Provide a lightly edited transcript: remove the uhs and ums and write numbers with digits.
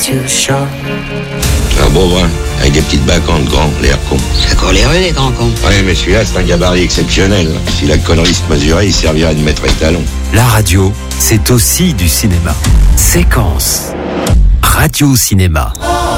Un beau brun, avec des petites bacantes grands, l'air con. Ça court les rues, les grands cons. Ouais, mais celui-là, c'est un gabarit exceptionnel. Si la connerie se mesurait, il servirait de maître étalon. La radio, c'est aussi du cinéma. Séquence. Radio-cinéma.